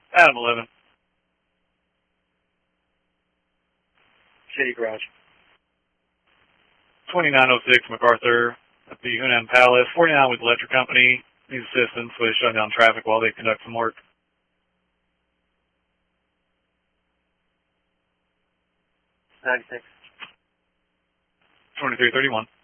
Adam 11. City Garage. 2906 MacArthur at the Hunan Palace. 49 with the electric company. Needs assistance with shutting down traffic while they conduct some work. 96. 2331.